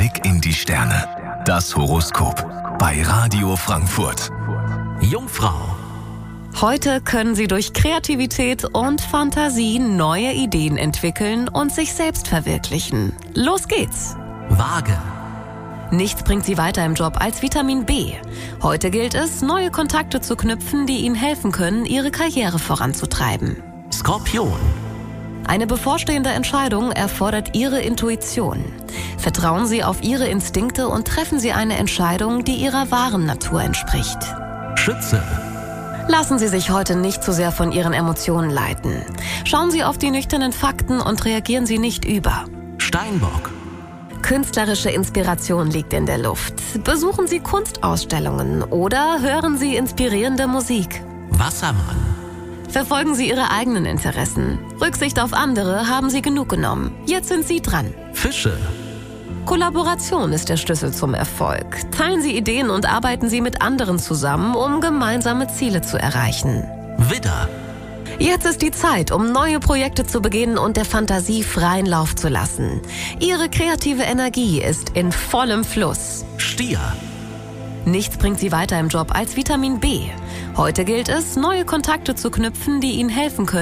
Blick in die Sterne. Das Horoskop bei Radio Frankfurt. Jungfrau. Heute können Sie durch Kreativität und Fantasie neue Ideen entwickeln und sich selbst verwirklichen. Los geht's! Waage. Nichts bringt Sie weiter im Job als Vitamin B. Heute gilt es, neue Kontakte zu knüpfen, die Ihnen helfen können, Ihre Karriere voranzutreiben. Skorpion. Eine bevorstehende Entscheidung erfordert Ihre Intuition. Vertrauen Sie auf Ihre Instinkte und treffen Sie eine Entscheidung, die Ihrer wahren Natur entspricht. Schütze. Lassen Sie sich heute nicht zu sehr von Ihren Emotionen leiten. Schauen Sie auf die nüchternen Fakten und reagieren Sie nicht über. Steinbock. Künstlerische Inspiration liegt in der Luft. Besuchen Sie Kunstausstellungen oder hören Sie inspirierende Musik. Wassermann. Verfolgen Sie Ihre eigenen Interessen. Rücksicht auf andere haben Sie genug genommen. Jetzt sind Sie dran. Fische. Kollaboration ist der Schlüssel zum Erfolg. Teilen Sie Ideen und arbeiten Sie mit anderen zusammen, um gemeinsame Ziele zu erreichen. Widder. Jetzt ist die Zeit, um neue Projekte zu beginnen und der Fantasie freien Lauf zu lassen. Ihre kreative Energie ist in vollem Fluss. Stier. Nichts bringt Sie weiter im Job als Vitamin B. Heute gilt es, neue Kontakte zu knüpfen, die Ihnen helfen können,